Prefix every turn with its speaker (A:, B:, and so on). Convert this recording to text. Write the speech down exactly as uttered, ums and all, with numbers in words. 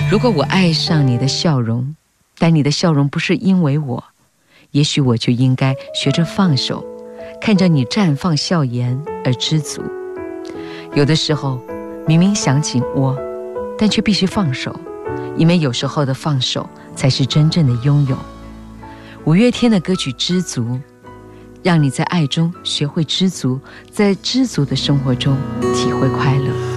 A: 如果我爱上你的笑容，但你的笑容不是因为我，也许我就应该学着放手，看着你绽放笑颜而知足。有的时候明明想紧握，但却必须放手，因为有时候的放手才是真正的拥有。五月天的歌曲《知足》，让你在爱中学会知足，在知足的生活中体会快乐。